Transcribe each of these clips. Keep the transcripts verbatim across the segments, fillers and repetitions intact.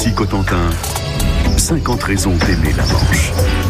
Ici Cotentin, cinquante raisons d'aimer la Manche.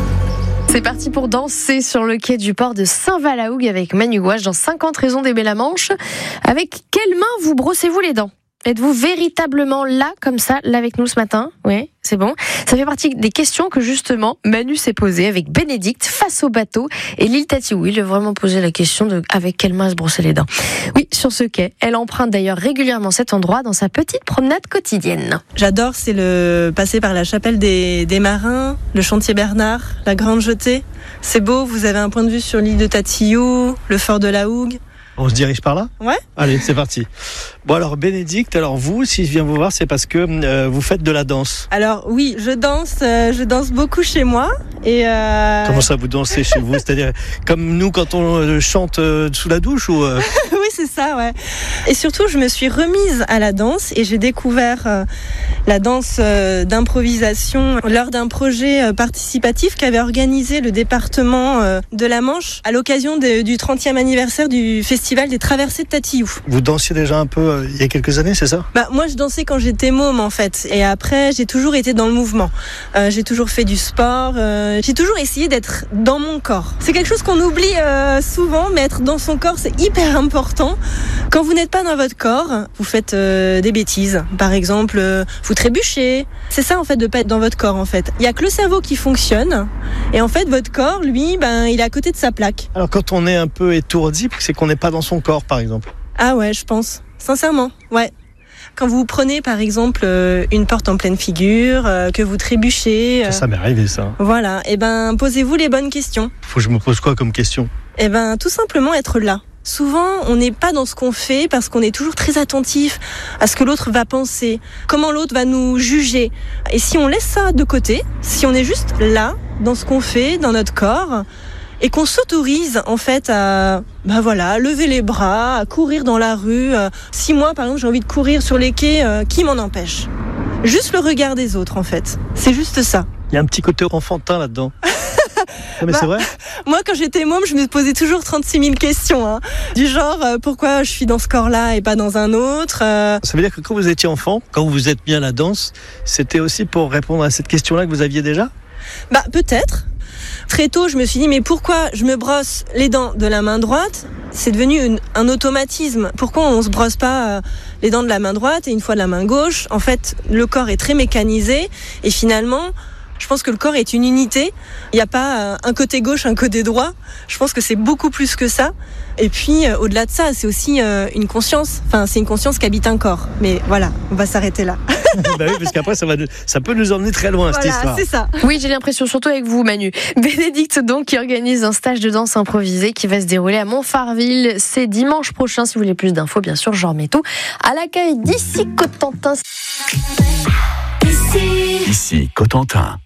C'est parti pour danser sur le quai du port de Saint-Valahougue avec Manu Gouache dans cinquante raisons d'aimer la Manche. Avec quelle main vous brossez-vous les dents ? Êtes-vous véritablement là, comme ça, là avec nous ce matin ? Oui, c'est bon. Ça fait partie des questions que justement Manu s'est posée avec Bénédicte face au bateau et Lille Tati. Oui, il a vraiment posé la question de avec quelle main se brosser les dents. Oui, sur ce quai, elle emprunte d'ailleurs régulièrement cet endroit dans sa petite promenade quotidienne. J'adore, c'est le passer par la chapelle des, des Marins, le chantier Bernard, la Grande Jetée. C'est beau, vous avez un point de vue sur l'île de Tatillou, le fort de la Hougue. On se dirige par là ? Ouais. Allez, c'est parti. Bon alors Bénédicte, alors vous, si je viens vous voir, c'est parce que euh, vous faites de la danse. Alors oui, je danse, euh, je danse beaucoup chez moi. Et euh... Comment ça, vous dansez chez vous ? C'est-à-dire comme nous quand on euh, chante euh, sous la douche ou euh... Oui, c'est ça, ouais. Et surtout, je me suis remise à la danse et j'ai découvert euh, la danse euh, d'improvisation lors d'un projet euh, participatif qu'avait organisé le département euh, de la Manche à l'occasion de, du trentième anniversaire du festival des traversées de Tatillou. Vous dansiez déjà un peu euh, il y a quelques années, c'est ça ? Bah, moi, je dansais quand j'étais môme, en fait. Et après, j'ai toujours été dans le mouvement. Euh, j'ai toujours fait du sport. Euh, j'ai toujours essayé d'être dans mon corps. C'est quelque chose qu'on oublie euh, souvent, mais être dans son corps, c'est hyper important. Quand vous n'êtes pas dans votre corps, vous faites euh, des bêtises. Par exemple, euh, vous trébuchez. C'est ça, en fait, de pas être dans votre corps, en fait. Il y a que le cerveau qui fonctionne. Et en fait, votre corps, lui, ben, il est à côté de sa plaque. Alors quand on est un peu étourdi, c'est qu'on n'est pas dans son corps, par exemple. Ah ouais, je pense. Sincèrement, ouais. Quand vous prenez par exemple euh, une porte en pleine figure, euh, que vous trébuchez... Euh, ça, ça m'est arrivé ça. Voilà, et ben posez-vous les bonnes questions. Faut que je me pose quoi comme question ? Et ben tout simplement être là. Souvent, on n'est pas dans ce qu'on fait parce qu'on est toujours très attentif à ce que l'autre va penser, comment l'autre va nous juger. Et si on laisse ça de côté, si on est juste là, dans ce qu'on fait, dans notre corps... et qu'on s'autorise en fait à bah voilà, lever les bras, à courir dans la rue. Si moi par exemple j'ai envie de courir sur les quais, euh, qui m'en empêche ? Juste le regard des autres en fait, c'est juste ça. Il y a un petit côté enfantin là-dedans. Non, mais bah, c'est vrai. Moi quand j'étais môme, je me posais toujours trente-six mille questions, hein. Du genre euh, pourquoi je suis dans ce corps-là et pas dans un autre. euh... Ça veut dire que quand vous étiez enfant, quand vous vous êtes mis à la danse, c'était aussi pour répondre à cette question-là que vous aviez déjà ? Bah peut-être. Très tôt, je me suis dit, mais pourquoi je me brosse les dents de la main droite ? C'est devenu une, un automatisme. Pourquoi on ne se brosse pas euh, les dents de la main droite et une fois de la main gauche ? En fait, le corps est très mécanisé et finalement, je pense que le corps est une unité. Il n'y a pas euh, un côté gauche, un côté droit. Je pense que c'est beaucoup plus que ça. Et puis, euh, au-delà de ça, c'est aussi euh, une conscience. Enfin, c'est une conscience qui habite un corps. Mais voilà, on va s'arrêter là. Bah oui, parce qu'après, ça, va, ça peut nous emmener très loin, voilà, cette histoire. C'est ça. Oui, j'ai l'impression, surtout avec vous, Manu. Bénédicte, donc, qui organise un stage de danse improvisé qui va se dérouler à Montfarville. C'est dimanche prochain. Si vous voulez plus d'infos, bien sûr, je remets tout à l'accueil d'Ici Cotentin. Ici Cotentin.